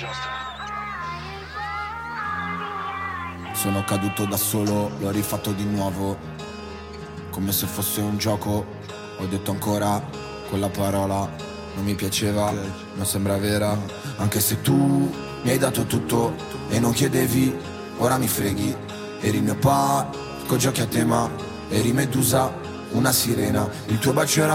Sono caduto da solo, l'ho rifatto di nuovo, come se fosse un gioco. Ho detto ancora quella parola, non mi piaceva, non sembra vera. Anche se tu mi hai dato tutto e non chiedevi, ora mi freghi. Eri il mio parco giochi a tema, eri Medusa, una sirena. Il tuo bacio era